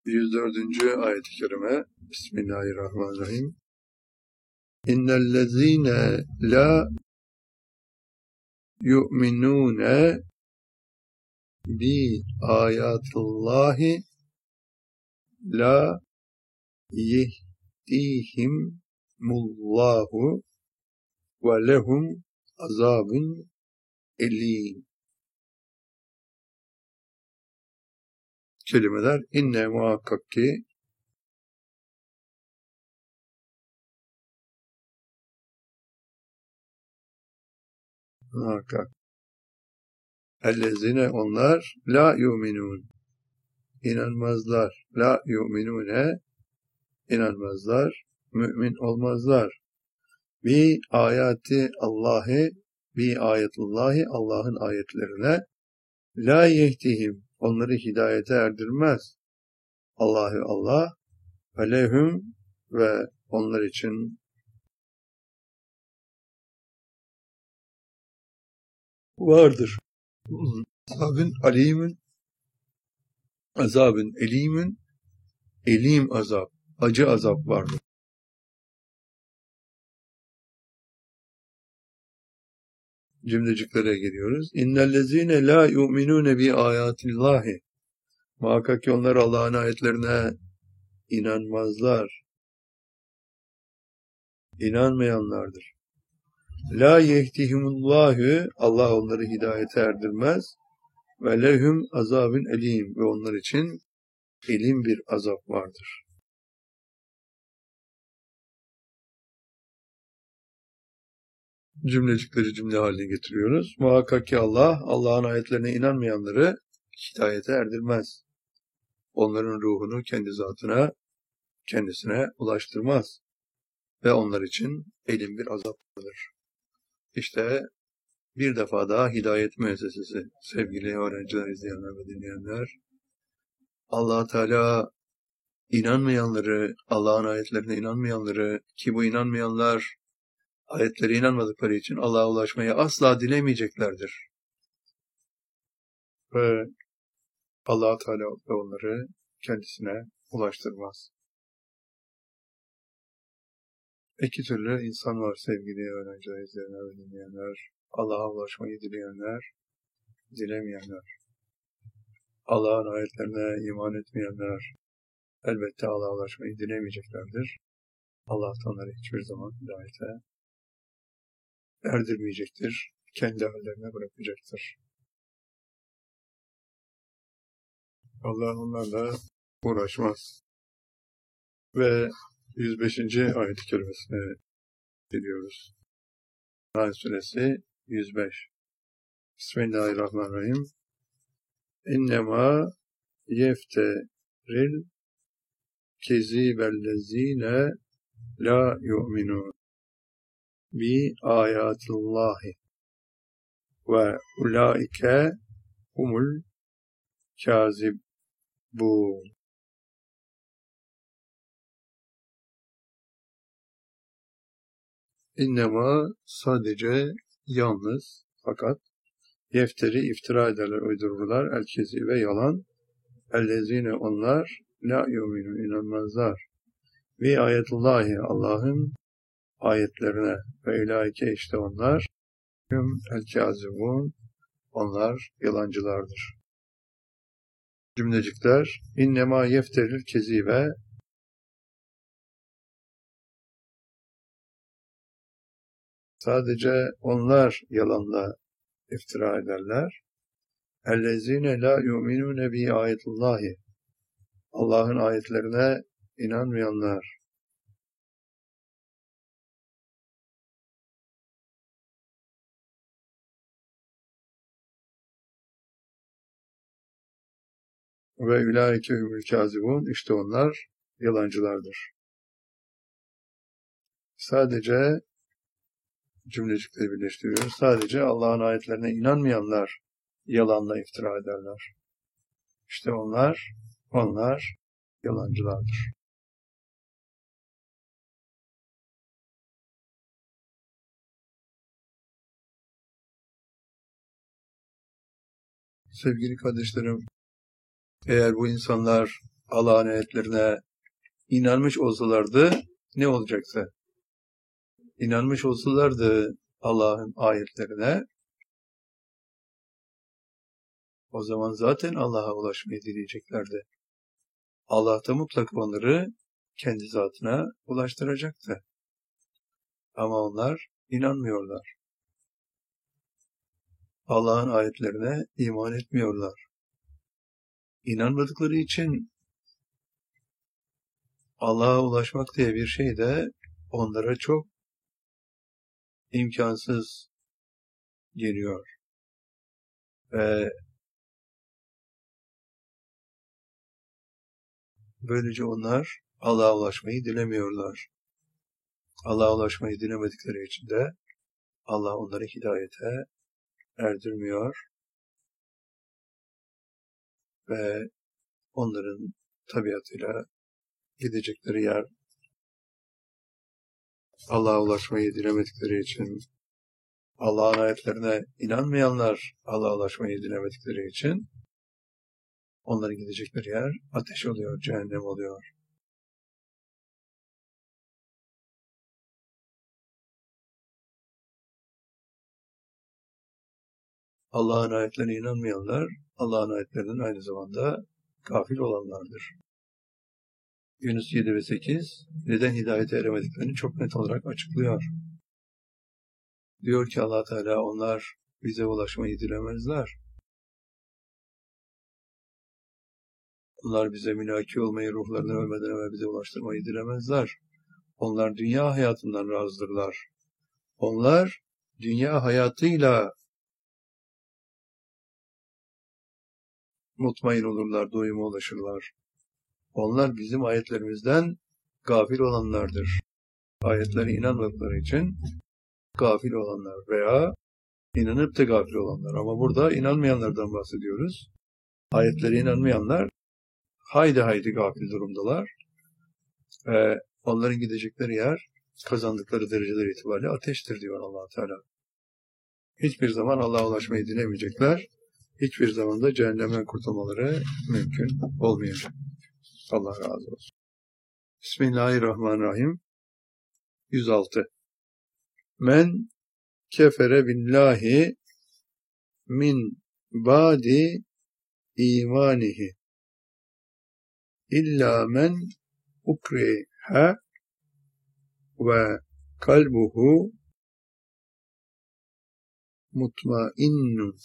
104. ayet-i kerime. Bismillahirrahmanirrahim. İnnellezîne la yu'minûne bi âyâtillâhi la yehdihimullahu ve lehum azabun elîm. Kelimeler inne muhakkak ki muhakkak ellezine onlar la yu'minun inanmazlar, la yu'minune inanmazlar, mümin olmazlar. Bi ayati Allah'ı, bi ayetullahi Allah'ın ayetlerine la yehdihim onları hidayete erdirmez. Allahü Allah ve lehum ve onlar için vardır. Azabın alimin, azabın elimin, elim azap, acı azap vardır. Cümleciklere geliyoruz. İnnellezîne lâ yu'minûne bi âyâtillâhi. Muhakkak ki onlar Allah'ın ayetlerine inanmazlar. İnanmayanlardır. La yehdihimullahu Allah onları hidayete erdirmez. Ve lehum azabun elim ve onlar için elim bir azap vardır. Cümlecikleri cümle haline getiriyoruz. Muhakkak ki Allah, Allah'ın ayetlerine inanmayanları hidayete erdirmez. Onların ruhunu kendi zatına, kendisine ulaştırmaz. Ve onlar için elim bir azap vardır. İşte bir defa daha Hidayet Müessesesi, sevgili öğrenciler, izleyenler ve dinleyenler, Allah Teala inanmayanları, Allah'ın ayetlerine inanmayanları, ki bu inanmayanlar ayetlere inanmadıkları için Allah'a ulaşmayı asla dilemeyeceklerdir. Ve Allah Teala onları kendisine ulaştırmaz. İki türlü insan var sevgili öğrenciler, izleyenler ve dinleyenler. Allah'a ulaşmayı dileyenler, dilemeyenler. Allah'ın ayetlerine iman etmeyenler elbette Allah'a ulaşmayı dilemeyeceklerdir. Allah onları hiçbir zaman hidayete erdirmeyecektir. Kendi hallerine bırakacaktır. Allah onlarla uğraşmaz. Ve 105. ayet-i kerimesine geliyoruz. Nahl suresi 105. Bismillahirrahmanirrahim. İnnemâ yefteril kezîbellezîne la yu'minûn bi âyâtillâhi ve ulaike humul kâzibûn. İnnemâ sadece, yalnız, fakat yefteri iftira ederler, uydururlar, el-kezi ve yalan, ellezine onlar la yu'minun inanmazlar. Ve ayetullahi Allah'ın ayetlerine ve ilaike işte onlar hüm el-kazibun onlar yalancılardır. Cümlecikler innema yefteril kezibe sadece onlar yalanla iftira ederler. Ellezine la yu'minune bi ayetullahi Allah'ın ayetlerine inanmayanlar. Ve ulaike humul kazibun işte onlar yalancılardır. Sadece cümlecikleri birleştiriyoruz. Sadece Allah'ın ayetlerine inanmayanlar yalanla iftira ederler. İşte onlar yalancılardır. Sevgili kardeşlerim, eğer bu insanlar Allah'ın ayetlerine inanmış olsalardı ne olacaktı? İnanmış olsalardı Allah'ın ayetlerine, o zaman zaten Allah'a ulaşmayı dileyeceklerdi. Allah da mutlaka onları kendi zatına ulaştıracaktı. Ama onlar inanmıyorlar. Allah'ın ayetlerine iman etmiyorlar. İnanmadıkları için Allah'a ulaşmak diye bir şey de onlara çok imkansız geliyor. Ve böylece onlar Allah'a ulaşmayı dilemiyorlar. Allah'a ulaşmayı dilemedikleri için de Allah onları hidayete erdirmiyor ve onların tabiatıyla gidecekleri yer Allah'a ulaşmayı dilemedikleri için, Allah'ın ayetlerine inanmayanlar Allah'a ulaşmayı dilemedikleri için onların gidecekleri yer ateş oluyor, cehennem oluyor. Allah'ın ayetlerine inanmayanlar, Allah'ın ayetlerinin aynı zamanda gafil olanlardır. Yunus 7 ve 8 neden hidayete eremediklerini çok net olarak açıklıyor. Diyor ki Allah Teala, onlar bize ulaşmayı dilemezler. Onlar bize mülaki olmayı, ruhlarını ölmeden evvel bize ulaştırmayı dilemezler. Onlar dünya hayatından razıdırlar. Onlar dünya hayatıyla mutmain olurlar, doyuma ulaşırlar. Onlar bizim ayetlerimizden gafil olanlardır. Ayetlere inanmadıkları için gafil olanlar veya inanıp da gafil olanlar. Ama burada inanmayanlardan bahsediyoruz. Ayetlere inanmayanlar haydi gafil durumdalar. Onların gidecekleri yer kazandıkları dereceler itibariyle ateştir diyor Allah Teala. Hiçbir zaman Allah'a ulaşmayı dilemeyecekler. Hiçbir zaman da cehennemden kurtulmaları mümkün olmayacak. Allah razı olsun. Bismillahirrahmanirrahim. 106. Men kefere billahi min ba'di imanihi illa men ukriha ve kalbuhu mutmainnun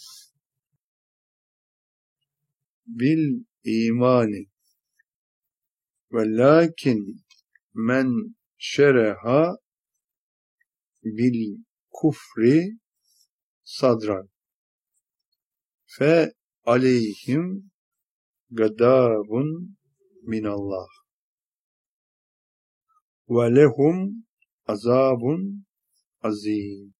bil imani ve lakin men şereha bil kufri sadran fe aleyhim gadabun minallah ve lehum azabun azim.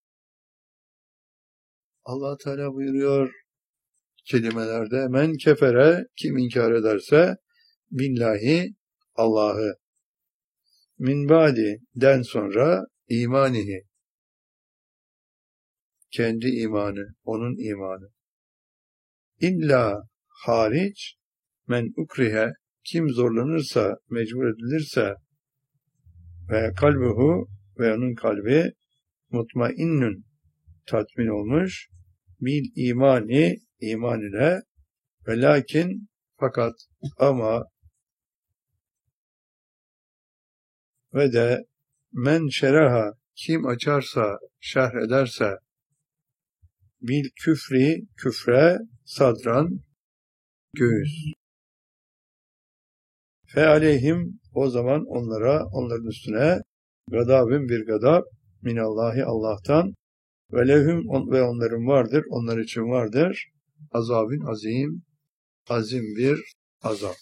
Allah Teala buyuruyor kelimelerde, men kefere, kim inkar ederse, billahi, Allah'ı, min ba'di, den sonra, imanihi, kendi imanı, onun imanı. İlla hariç, men ukrihe, kim zorlanırsa, mecbur edilirse, ve kalbuhu, ve onun kalbi, mutmainnün, tatmin olmuş, bil imani, iman ile, ve lakin, fakat, ama, ve de, men şeraha, kim açarsa, şerh ederse, bil küfri, küfre, sadran, göğüs. Fe aleyhim, o zaman onlara, onların üstüne, gadabın bir gadab, minallahi Allah'tan, ve lehum, ve onların vardır, onlar için vardır, azabın azim, azim bir azap.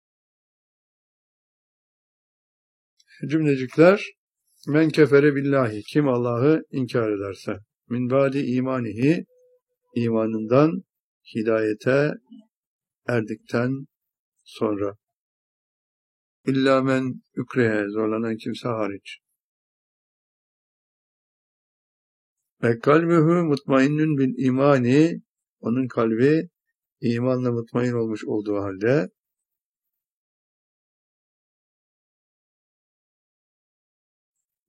Cümlecikler, men kefere billahi, kim Allah'ı inkar ederse, min ba'di imanihi, imanından hidayete erdikten sonra, illa men ukrehe, zorlanan kimse hariç. Ve kalbuhu mutmainnün bil imani, onun kalbi imanla mutmain olmuş olduğu halde,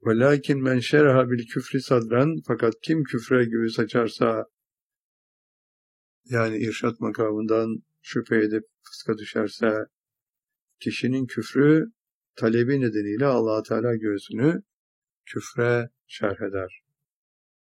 Velakin men şeraha bil küfri sadran, fakat kim küfre göğüs açarsa, yani irşat makamından şüphe edip fıska düşerse, kişinin küfrü talebi nedeniyle Allah Teala göğsünü küfre şerh eder.